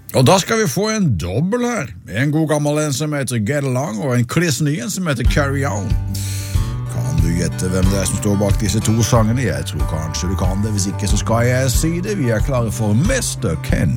Og da skal vi få en dobbel her. En god gammel en som heter Get Along, og en kliss ny en som heter Carry On. Kan du gjette hvem det er som står bak disse to sangene? Jeg tror kanskje du kan det, hvis ikke så skal jeg si det. Vi er klare for Mr. Kenny.